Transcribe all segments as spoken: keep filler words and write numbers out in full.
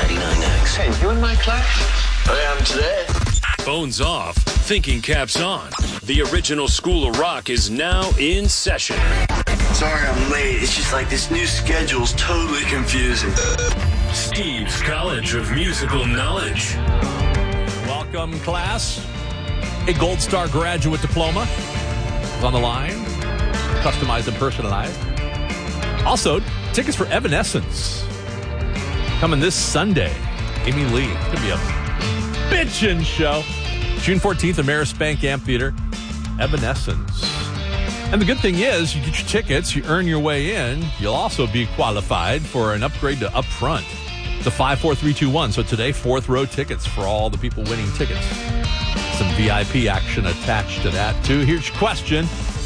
ninety-nine X. Hey, you in my class? I am today. Phones off, thinking caps on. The original School of Rock is now in session. Sorry I'm late. It's just like this new schedule's totally confusing. Steve's College of Musical Knowledge. Welcome, class. A Gold Star graduate diploma is on the line. Customized and personalized. Also, tickets for Evanescence. Coming this Sunday. Amy Lee. It's going to be a bitchin' show. June fourteenth, Amerispank Amphitheater. Evanescence. And the good thing is, you get your tickets, you earn your way in. You'll also be qualified for an upgrade to Upfront. It's a five, four, three, two, one. So today, fourth row tickets for all the people winning tickets. Some V I P action attached to that, too. Here's your question.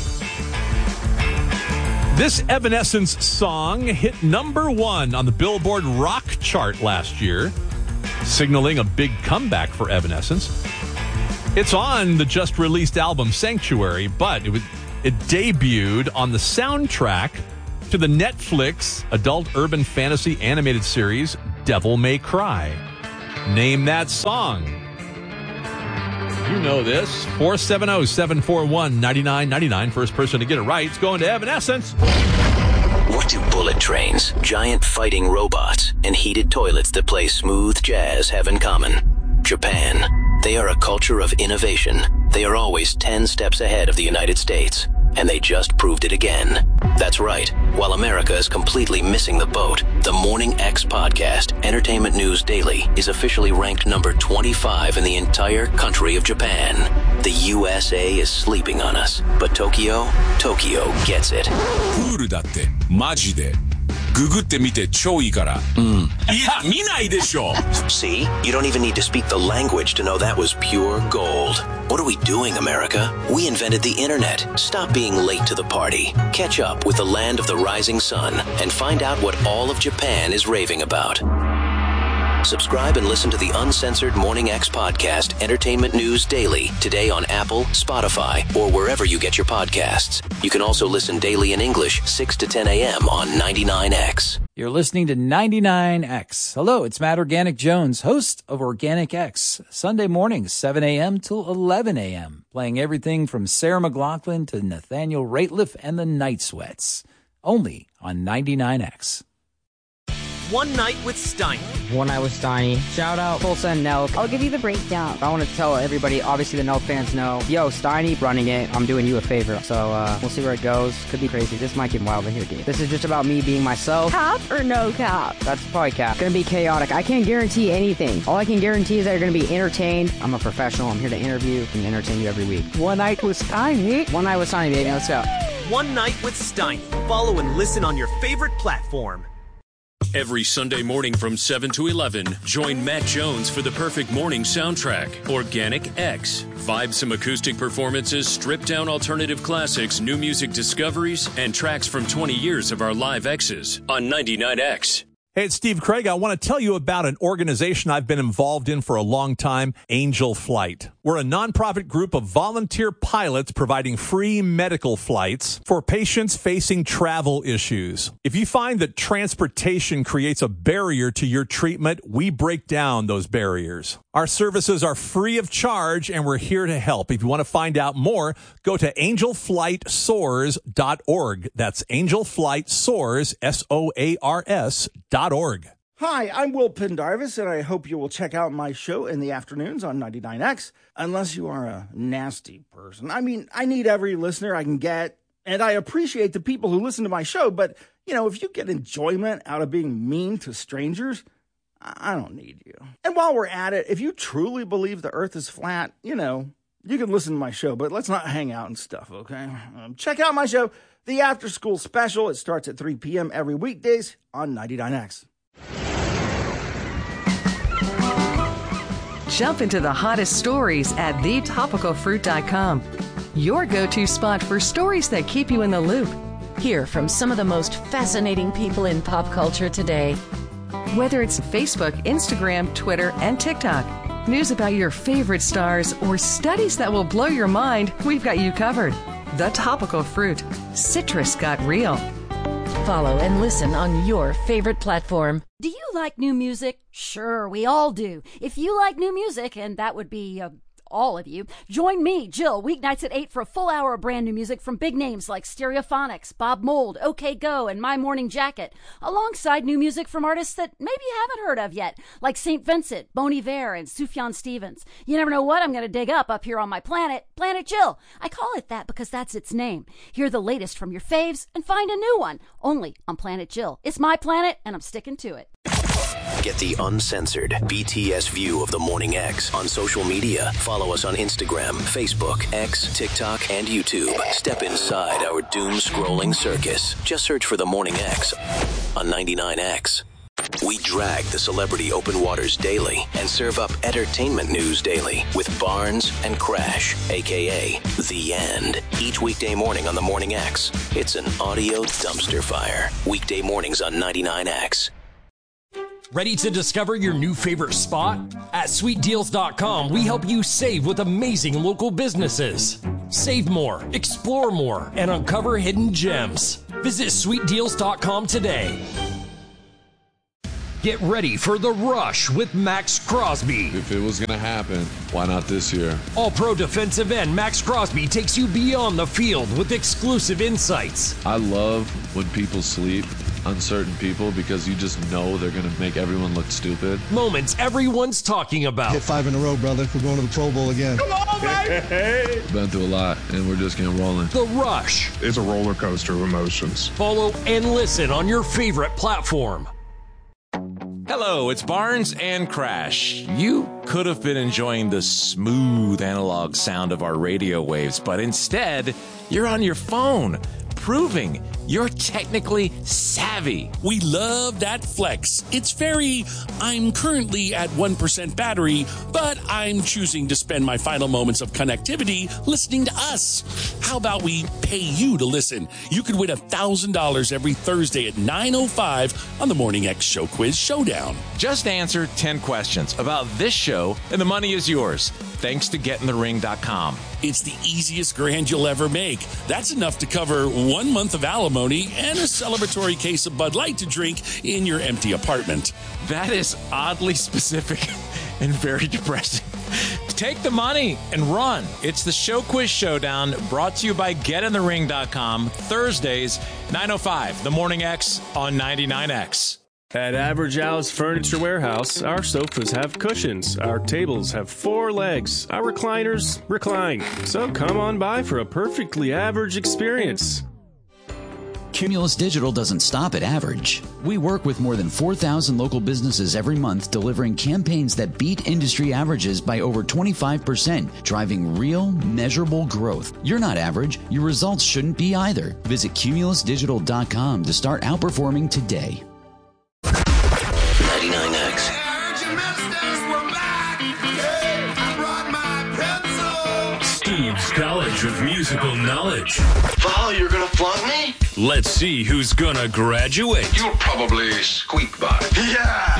This Evanescence song hit number one on the Billboard Rock chart last year, signaling a big comeback for Evanescence. It's on the just-released album Sanctuary, but it, was, it debuted on the soundtrack to the Netflix adult urban fantasy animated series Devil May Cry. Name that song. You know this. four seven zero, seven four one, nine nine nine nine. First person to get it right is going to Evanescence. What do bullet trains, giant fighting robots, and heated toilets that play smooth jazz have in common? Japan. They are a culture of innovation. They are always ten steps ahead of the United States. And they just proved it again. That's right. While America is completely missing the boat, the Morning X podcast, Entertainment News Daily, is officially ranked number twenty-five in the entire country of Japan. The U S A is sleeping on us, but Tokyo, Tokyo gets it. プールだってマジでググってみて超いいから。うん。いや、見ないでしょ。 See? You don't even need to speak the language to know that was pure gold. What are we doing, America? We invented the internet. Stop being late to the party. Catch up with the land of the rising sun and find out what all of Japan is raving about. Subscribe and listen to the uncensored Morning X podcast, Entertainment News Daily, today on Apple, Spotify, or wherever you get your podcasts. You can also listen daily in English, six to ten a.m. on ninety-nine X. You're listening to ninety-nine X. Hello, it's Matt Organic Jones, host of Organic X. Sunday mornings, seven a.m. till eleven a.m., playing everything from Sarah McLachlan to Nathaniel Rateliff and the Night Sweats. Only on ninety-nine X. One Night with Steiny. One Night with Steiny. Shout out Tulsa and Nelk. I'll give you the breakdown. I want to tell everybody, obviously the Nelk fans know, yo, Steiny running it, I'm doing you a favor. So uh, we'll see where it goes. Could be crazy. This might get wild in here, dude. This is just about me being myself. Cap or no cap? That's probably cap. Gonna be chaotic. I can't guarantee anything. All I can guarantee is that you're gonna be entertained. I'm a professional. I'm here to interview and entertain you every week. One Night with Steiny. One Night with Steiny, baby. Let's go. One Night with Steiny. Follow and listen on your favorite platform. Every Sunday morning from seven to eleven, join Matt Jones for the perfect morning soundtrack, Organic X. Vibesome acoustic performances, stripped-down alternative classics, new music discoveries, and tracks from twenty years of our live X's on ninety-nine X. Hey, it's Steve Craig. I want to tell you about an organization I've been involved in for a long time, Angel Flight. We're a nonprofit group of volunteer pilots providing free medical flights for patients facing travel issues. If you find that transportation creates a barrier to your treatment, we break down those barriers. Our services are free of charge, and we're here to help. If you want to find out more, go to angel flight soars dot org. That's Angel Flight Soars, S O A R S, dot org. Hi, I'm Will Pendarvis, and I hope you will check out my show in the afternoons on ninety-nine X, unless you are a nasty person. I mean, I need every listener I can get, and I appreciate the people who listen to my show, but, you know, if you get enjoyment out of being mean to strangers, I don't need you. And while we're at it, if you truly believe the earth is flat, you know, you can listen to my show, but let's not hang out and stuff, okay? Um, check out my show, The After School Special. It starts at three p.m. every weekdays on ninety-nine X. Jump into the hottest stories at the topical fruit dot com. Your go-to spot for stories that keep you in the loop. Hear from some of the most fascinating people in pop culture today. Whether it's Facebook, Instagram, Twitter, and TikTok, news about your favorite stars, or studies that will blow your mind, we've got you covered. The Topical Fruit. Citrus got real. Follow and listen on your favorite platform. Do you like new music? Sure, we all do. If you like new music, and that would be uh, all of you, join me, Jill, weeknights at eight for a full hour of brand new music from big names like Stereophonics, Bob Mould, OK Go, and My Morning Jacket, alongside new music from artists that maybe you haven't heard of yet, like Saint Vincent, Bon Iver, and Sufjan Stevens. You never know what I'm going to dig up up here on my planet, Planet Jill. I call it that because that's its name. Hear the latest from your faves and find a new one, only on Planet Jill. It's my planet, and I'm sticking to it. Get the uncensored B T S view of the Morning X on social media. Follow us on Instagram, Facebook, X, TikTok, and YouTube. Step inside our doom-scrolling circus. Just search for the Morning X on ninety-nine X. We drag the celebrity open waters daily and serve up entertainment news daily with Barnes and Crash, a k a. The End. Each weekday morning on the Morning X. It's an audio dumpster fire. Weekday mornings on ninety-nine X. Ready to discover your new favorite spot? At sweet deals dot com, we help you save with amazing local businesses. Save more, explore more, and uncover hidden gems. Visit sweet deals dot com today. Get ready for the rush with Max Crosby. If it was going to happen, why not this year? All-pro defensive end Max Crosby takes you beyond the field with exclusive insights. I love when people sleep, uncertain people, because you just know they're going to make everyone look stupid. Moments everyone's talking about. Hit five in a row, brother. We're going to the Pro Bowl again. Come on, baby! Been through a lot, and we're just getting rolling. The Rush. It's a roller coaster of emotions. Follow and listen on your favorite platform. Hello, it's Barnes and Crash. You could have been enjoying the smooth analog sound of our radio waves, but instead, you're on your phone, proving you're technically savvy. We love that flex. It's very, I'm currently at one percent battery, but I'm choosing to spend my final moments of connectivity listening to us. How about we pay you to listen? You could win one thousand dollars every Thursday at nine oh five on the Morning X Show Quiz Showdown. Just answer ten questions about this show, and the money is yours. Thanks to get in the ring dot com. It's the easiest grand you'll ever make. That's enough to cover one month of alimony and a celebratory case of Bud Light to drink in your empty apartment. That is oddly specific and very depressing. Take the money and run. It's the Show Quiz Showdown, brought to you by get in the ring dot com, Thursdays, nine oh five, The Morning X on ninety-nine X. At Average Al's Furniture Warehouse, our sofas have cushions, our tables have four legs, our recliners recline. So come on by for a perfectly average experience. Cumulus Digital doesn't stop at average. We work with more than four thousand local businesses every month, delivering campaigns that beat industry averages by over twenty-five percent, driving real, measurable growth. You're not average. Your results shouldn't be either. Visit cumulus digital dot com to start outperforming today. ninety-nine X. Steve's College of Musical Knowledge. Val, you're gonna flunk me? Let's see who's gonna graduate. You'll probably squeak by. Yeah!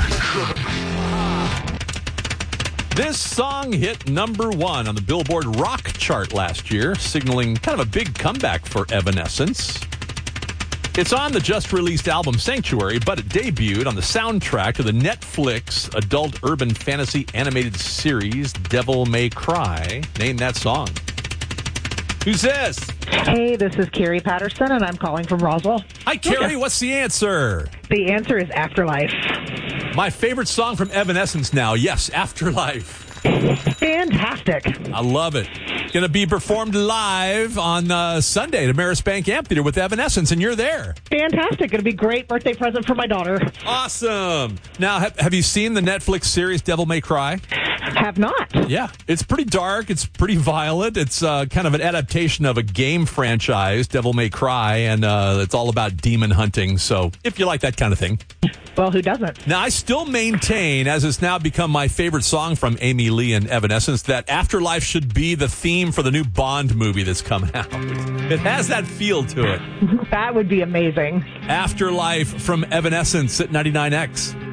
This song hit number one on the Billboard Rock chart last year, signaling kind of a big comeback for Evanescence. It's on the just-released album Sanctuary, but it debuted on the soundtrack to the Netflix adult urban fantasy animated series Devil May Cry. Name that song. Who's this? Hey, this is Carrie Patterson, and I'm calling from Roswell. Hi, Carrie. What's the answer? The answer is Afterlife. My favorite song from Evanescence now. Yes, Afterlife. Fantastic. I love it. Going to be performed live on uh, Sunday at Ameris Bank Amphitheater with Evanescence, and you're there. Fantastic. Going to be a great birthday present for my daughter. Awesome. Now, have, have you seen the Netflix series Devil May Cry? Have not. Yeah. It's pretty dark. It's pretty violent. It's uh, kind of an adaptation of a game franchise, Devil May Cry, and uh, it's all about demon hunting. So if you like that kind of thing. Well, who doesn't? Now, I still maintain, as it's now become my favorite song from Amy Lee and Evanescence, that Afterlife should be the theme for the new Bond movie that's coming out. It has that feel to it. That would be amazing. Afterlife from Evanescence at ninety-nine X.